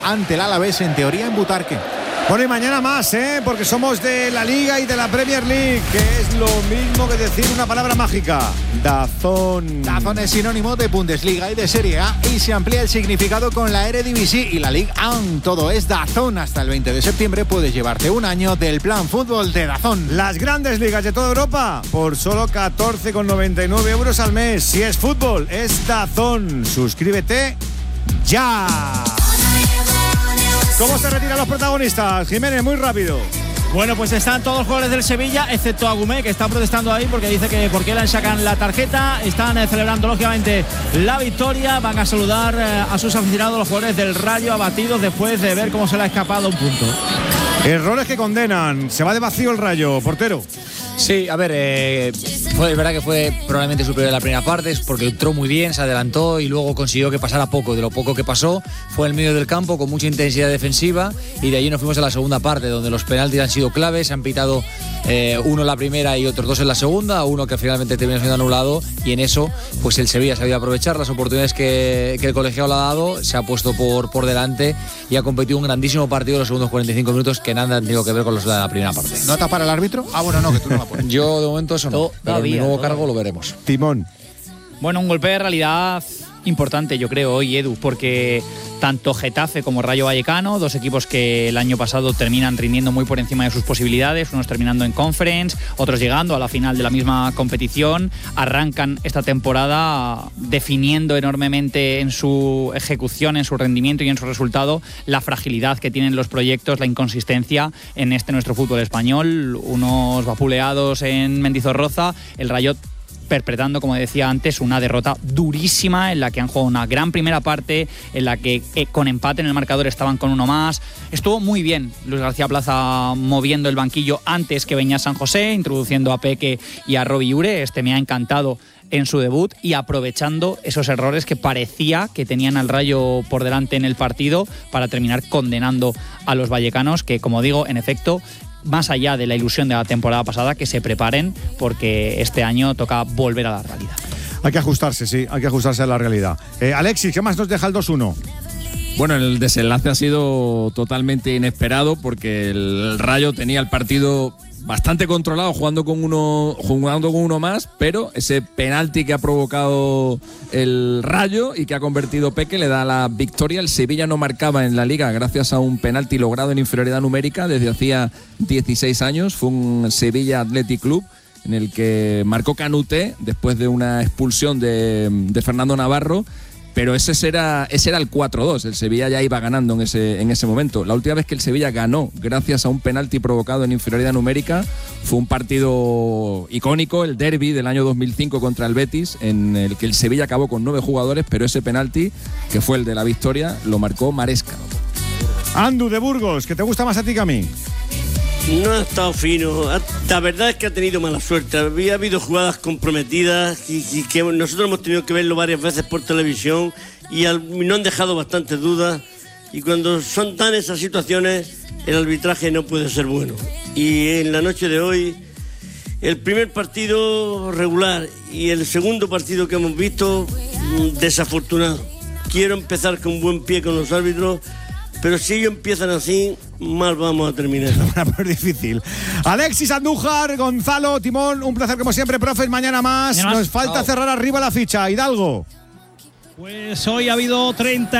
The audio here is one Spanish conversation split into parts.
ante el Alavés, en teoría en Butarque. Bueno, y mañana más, porque somos de la Liga y de la Premier League, que es lo mismo que decir una palabra mágica: DAZN. DAZN es sinónimo de Bundesliga y de Serie A, y se amplía el significado con la Eredivisie y la Ligue 1. Todo es DAZN. Hasta el 20 de septiembre puedes llevarte un año del plan fútbol de DAZN. Las grandes ligas de toda Europa por solo 14,99 euros al mes. Si es fútbol, es DAZN. Suscríbete ya. ¿Cómo se retiran los protagonistas? Jiménez, muy rápido. Bueno, pues están todos los jugadores del Sevilla, excepto Agumé, que está protestando ahí porque dice que por qué le sacan la tarjeta. Están celebrando, lógicamente, la victoria. Van a saludar a sus aficionados, los jugadores del Rayo, abatidos después de ver cómo se le ha escapado un punto. Errores que condenan. Se va de vacío el Rayo, portero. Sí, a ver, es verdad que fue probablemente superior en la primera parte, es porque entró muy bien, se adelantó y luego consiguió que pasara poco. De lo poco que pasó fue en el medio del campo con mucha intensidad defensiva, y de allí nos fuimos a la segunda parte, donde los penaltis han sido claves. Se han pitado uno en la primera y otros dos en la segunda, uno que finalmente terminó siendo anulado, y en eso pues el Sevilla se ha sabido aprovechar las oportunidades que el colegiado le ha dado, se ha puesto por delante y ha competido un grandísimo partido en los segundos 45 minutos que nada han tenido que ver con los de la primera parte. ¿Nota para el árbitro? Ah, bueno, no, que tú no la pones. Yo de momento eso no, pero en mi nuevo cargo lo veremos. Timón. Bueno, un golpe de realidad importante, yo creo, hoy, Edu, porque tanto Getafe como Rayo Vallecano, dos equipos que el año pasado terminan rindiendo muy por encima de sus posibilidades, unos terminando en Conference, otros llegando a la final de la misma competición, arrancan esta temporada definiendo enormemente en su ejecución, en su rendimiento y en su resultado la fragilidad que tienen los proyectos, la inconsistencia en nuestro fútbol español. Unos vapuleados en Mendizorroza, el Rayo perpetrando, como decía antes, una derrota durísima en la que han jugado una gran primera parte, en la que con empate en el marcador estaban con uno más. Estuvo muy bien Luis García Plaza moviendo el banquillo antes que venía San José, introduciendo a Peque y a Robi Ure. Me ha encantado en su debut, y aprovechando esos errores que parecía que tenían al Rayo por delante en el partido para terminar condenando a los vallecanos, que, como digo, en efecto, más allá de la ilusión de la temporada pasada, que se preparen, porque este año toca volver a la realidad. Hay que ajustarse, sí, hay que ajustarse a la realidad. Alexis, ¿qué más nos deja el 2-1? Bueno, el desenlace ha sido totalmente inesperado, porque el Rayo tenía el partido bastante controlado, jugando con uno más, pero ese penalti que ha provocado el Rayo y que ha convertido Peque le da la victoria. El Sevilla no marcaba en la Liga gracias a un penalti logrado en inferioridad numérica desde hacía 16 años. Fue un Sevilla Athletic Club en el que marcó Canute después de una expulsión de Fernando Navarro. Pero ese era el 4-2. El Sevilla ya iba ganando en ese momento. La última vez que el Sevilla ganó gracias a un penalti provocado en inferioridad numérica fue un partido icónico, el derbi del año 2005 contra el Betis, en el que el Sevilla acabó con 9 jugadores, pero ese penalti, que fue el de la victoria, lo marcó Maresca. Andu de Burgos, ¿que te gusta más a ti que a mí? No ha estado fino. La verdad es que ha tenido mala suerte. Había habido jugadas comprometidas y que nosotros hemos tenido que verlo varias veces por televisión y no han dejado bastantes dudas. Y cuando son tan esas situaciones, el arbitraje no puede ser bueno. Y en la noche de hoy, el primer partido regular y el segundo partido que hemos visto, desafortunado. Quiero empezar con buen pie con los árbitros, pero si ellos empiezan así, mal vamos a terminar. Pues difícil. Alexis Andújar, Gonzalo, Timón, un placer como siempre, profes. Mañana más. Nos falta cerrar arriba la ficha. Hidalgo. Pues hoy ha habido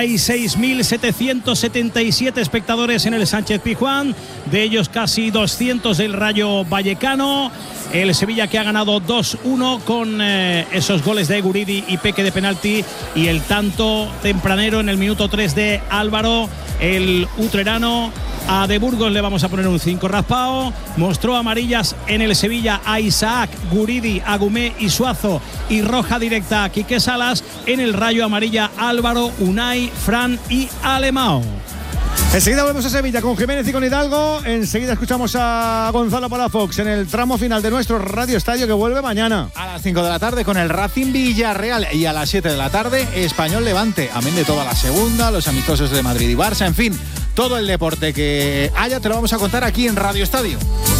36.777 espectadores en el Sánchez Pizjuán, de ellos casi 200 del Rayo Vallecano. El Sevilla, que ha ganado 2-1 con esos goles de Guridi y Peque de penalti, y el tanto tempranero en el minuto 3 de Álvaro, el utrerano. A De Burgos le vamos a poner un 5 raspado. Mostró amarillas en el Sevilla a Isaac, Guridi, Agumé y Suazo, y roja directa a Quique Salas. En el Rayo, amarilla Álvaro, Unai, Fran y Alemão. Enseguida volvemos a Sevilla con Jiménez y con Hidalgo. Enseguida escuchamos a Gonzalo Palafox en el tramo final de nuestro Radio Estadio, que vuelve mañana a las 5 de la tarde con el Racing Villarreal, y a las 7 de la tarde Español Levante, amén de toda la segunda, los amistosos de Madrid y Barça, en fin, todo el deporte que haya te lo vamos a contar aquí en Radio Estadio.